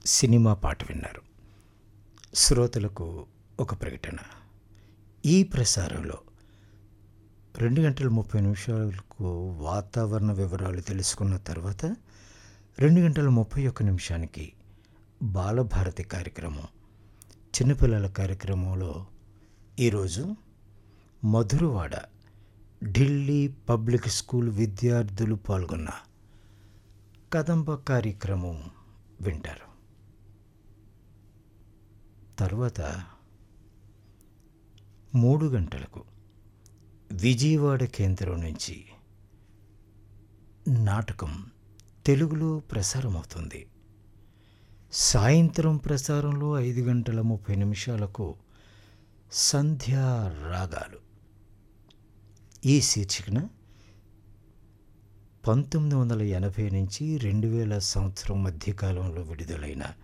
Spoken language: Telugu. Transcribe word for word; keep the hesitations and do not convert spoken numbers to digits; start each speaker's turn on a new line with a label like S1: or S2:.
S1: సినిమా పాట విన్నారు. శ్రోతలకు ఒక ప్రకటన. ఈ ప్రసారంలో రెండు గంటల ముప్పై నిమిషాలకు వాతావరణ వివరాలు తెలుసుకున్న తర్వాత రెండు గంటల ముప్పై ఒక్క నిమిషానికి బాలభారతి కార్యక్రమం, చిన్నపిల్లల కార్యక్రమంలో ఈరోజు మధురవాడ ఢిల్లీ పబ్లిక్ స్కూల్ విద్యార్థులు పాల్గొన్న కదంబ కార్యక్రమం వింటారు. తర్వాత మూడు గంటలకు విజయవాడ కేంద్రం నుంచి నాటకం తెలుగులో ప్రసారమవుతుంది. సాయంత్రం ప్రసారంలో ఐదు గంటల ముప్పై నిమిషాలకు సంధ్యా రాగాలు. ఈ శీర్షికన పంతొమ్మిది వందల ఎనభై నుంచి రెండు వేల సంవత్సరం మధ్యకాలంలో విడుదలైన